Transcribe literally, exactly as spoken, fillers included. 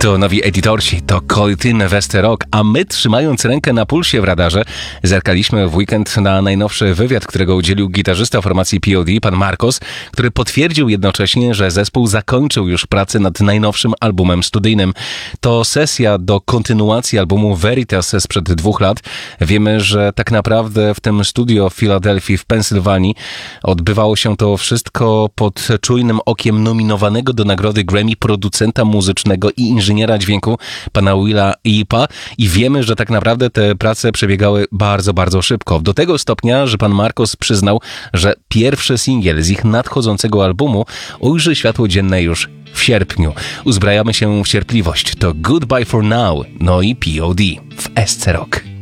To nowi edytorsi, to Coltin Westerok, a my, trzymając rękę na pulsie w radarze, zerkaliśmy w weekend na najnowszy wywiad, którego udzielił gitarzysta formacji P O D, pan Marcos, który potwierdził jednocześnie, że zespół zakończył już pracę nad najnowszym albumem studyjnym. To sesja do kontynuacji albumu Veritas sprzed dwóch lat. Wiemy, że tak naprawdę w tym studio w Filadelfii, w Pensylwanii, odbywało się to wszystko pod czujnym okiem nominowanego do nagrody Grammy producenta muzycznego i inżyniera dźwięku pana Willa Ypa i wiemy, że tak naprawdę te prace przebiegały bardzo, bardzo szybko. Do tego stopnia, że pan Marcos przyznał, że pierwszy singiel z ich nadchodzącego albumu ujrzy światło dzienne już w sierpniu. Uzbrajamy się w cierpliwość. To Goodbye for Now, no i P O D w S C Rock.